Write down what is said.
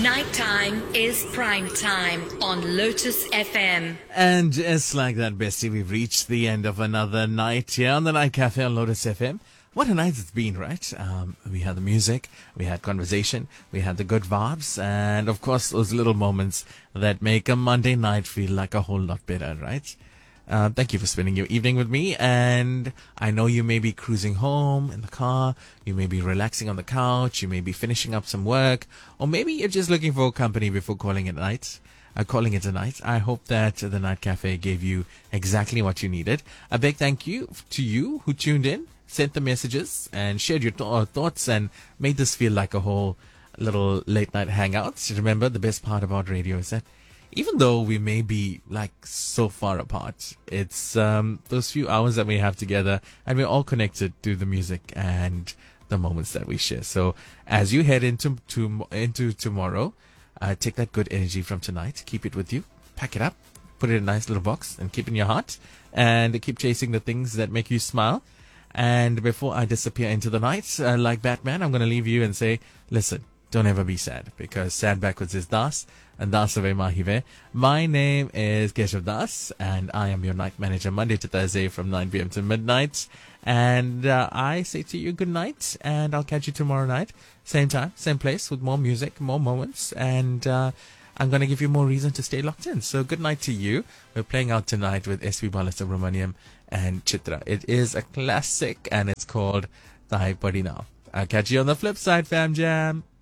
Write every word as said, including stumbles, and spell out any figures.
Nighttime is prime time on Lotus F M. And just like that, bestie, we've reached the end of another night here on the Night Cafe on Lotus F M. What a night it's been, right? Um, we had the music, we had conversation, we had the good vibes, and of course those little moments that make a Monday night feel like a whole lot better, right? Uh, thank you for spending your evening with me, and I know you may be cruising home in the car, you may be relaxing on the couch, you may be finishing up some work, or maybe you're just looking for company before calling it night. Uh, calling it a night. I hope that the Night Cafe gave you exactly what you needed. A big thank you to you who tuned in, sent the messages, and shared your th- thoughts, and made this feel like a whole little late night hangout. Remember, the best part about radio is that even though we may be like so far apart, it's um, those few hours that we have together, and we're all connected to the music and the moments that we share. So as you head into to, into tomorrow, uh, take that good energy from tonight, keep it with you, pack it up, put it in a nice little box, and keep it in your heart, and keep chasing the things that make you smile. And before I disappear into the night, uh, like Batman, I'm going to leave you and say, listen, don't ever be sad, because sad backwards is Das, and Das ave mahive. My name is Keshav Das, and I am your night manager Monday to Thursday from nine p.m. to midnight. And uh, I say to you good night, and I'll catch you tomorrow night, same time, same place, with more music, more moments, and uh, I'm going to give you more reason to stay locked in. So good night to you. We're playing out tonight with S P Balasubramaniam and Chitra. It is a classic, and it's called Tahi Padi Now. I'll catch you on the flip side, fam jam.